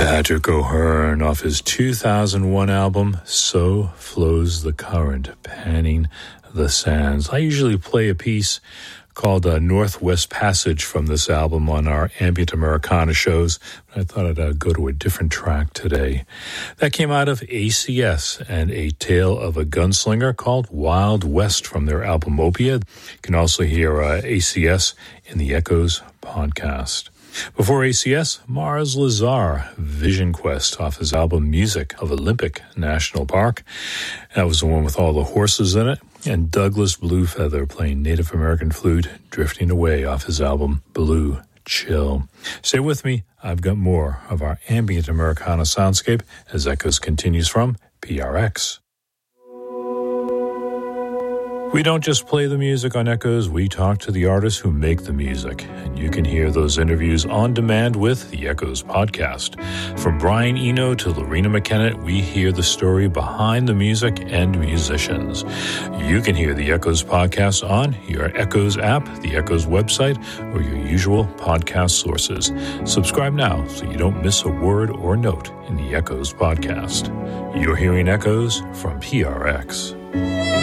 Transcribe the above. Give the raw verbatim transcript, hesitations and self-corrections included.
Patrick O'Hearn off his two thousand one album, So Flows the Current, Panning the Sands. I usually play a piece called uh, Northwest Passage from this album on our Ambient Americana shows. I thought I'd uh, go to a different track today. That came out of A C S and A Tale of a Gunslinger called Wild West from their album Opia. You can also hear uh, A C S in the Echoes podcast. Before A C S, Mars Lazar, Vision Quest, off his album Music of Olympic National Park. That was the one with all the horses in it. And Douglas Bluefeather playing Native American flute, Drifting Away, off his album Blue Chill. Stay with me. I've got more of our Ambient Americana soundscape as Echoes continues from P R X. We don't just play the music on Echoes, we talk to the artists who make the music. And you can hear those interviews on demand with the Echoes podcast. From Brian Eno to Lorena McKenna, we hear the story behind the music and musicians. You can hear the Echoes podcast on your Echoes app, the Echoes website, or your usual podcast sources. Subscribe now so you don't miss a word or note in the Echoes podcast. You're hearing Echoes from P R X.